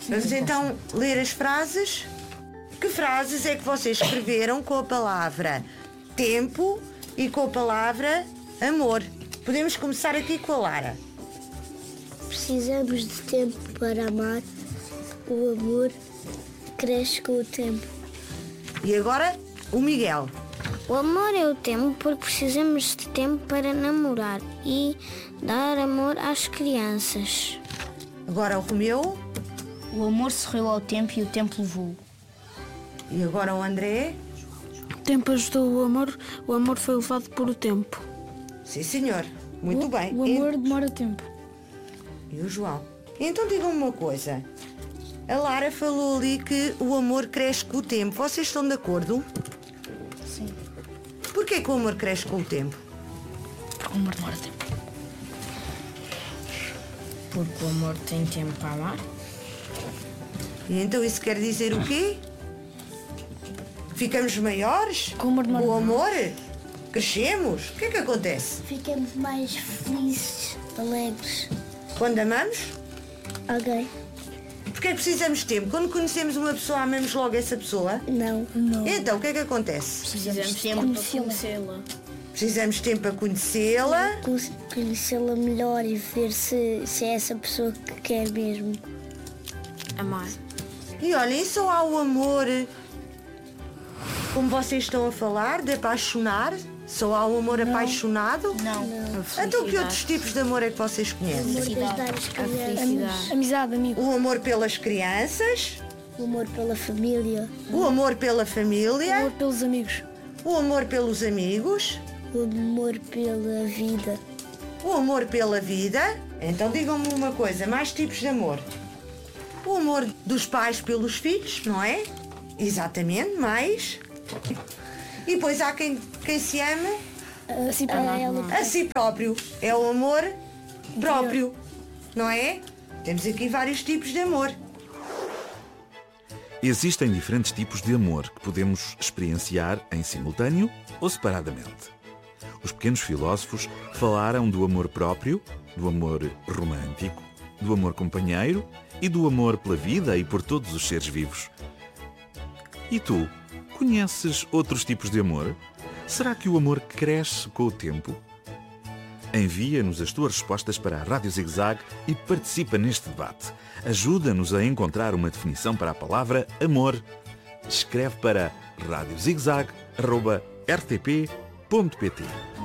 Vamos então ler as frases. Que frases é que vocês escreveram com a palavra tempo e com a palavra amor? Podemos começar aqui com a Lara. Precisamos de tempo para amar. O amor cresce com o tempo. E agora o Miguel. O amor é o tempo porque precisamos de tempo para namorar e dar amor às crianças. Agora o Romeu. O amor sorriu ao tempo e o tempo levou. E agora o André. O tempo ajudou o amor foi levado por o tempo. Sim, senhor. Muito bem. O amor demora tempo. E o João. Então digam-me uma coisa. A Lara falou ali que o amor cresce com o tempo. Vocês estão de acordo? Sim. Porquê que o amor cresce com o tempo? Porque o amor demora tempo. Porque o amor tem tempo para amar. E então isso quer dizer o quê? Ficamos maiores? Com o amor demora O amor? Crescemos? O que é que acontece? Ficamos mais felizes, alegres. Quando amamos? Alguém? Porque é que precisamos de tempo? Quando conhecemos uma pessoa, amamos logo essa pessoa? Não. Então, o que é que acontece? Precisamos de tempo para conhecê-la. Precisamos de tempo para conhecê-la. Conhecê-la melhor e ver se é essa pessoa que quer mesmo. Amar. E olhem, só há o amor, como vocês estão a falar, de apaixonar? Só há o amor apaixonado? Não. Então que outros tipos de amor é que vocês conhecem? O amor de ajudar as crianças. Amizade, amigo. O amor pelas crianças, O amor pela família. o amor pela família, Amor pelos amigos. o amor pelos amigos, O amor pela vida. o amor pela vida. Então digam-me uma coisa, mais tipos de amor. O amor dos pais pelos filhos, não é? Exatamente, mais. E depois há quem se ama Assim para ela. a si próprio. É o amor próprio, não é? Temos aqui vários tipos de amor. Existem diferentes tipos de amor que podemos experienciar em simultâneo ou separadamente. Os pequenos filósofos falaram do amor próprio, do amor romântico, do amor companheiro e do amor pela vida e por todos os seres vivos. E tu, conheces outros tipos de amor? Será que o amor cresce com o tempo? Envia-nos as tuas respostas para a Rádio Zig-Zag e participa neste debate. Ajuda-nos a encontrar uma definição para a palavra amor. Escreve para radiozigzag@rtp.pt.